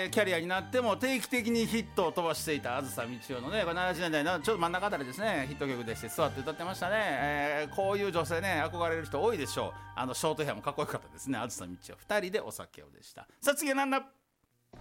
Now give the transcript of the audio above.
キャリアになっても定期的にヒットを飛ばしていた梓みちよのね、これ70年代のちょっと真ん中あたりですね、ヒット曲でして座って歌ってましたね。こういう女性ね、憧れる人多いでしょう。ショートヘアもかっこよかったですね。梓みちよ2人でお酒をでした。さあ次は何だ。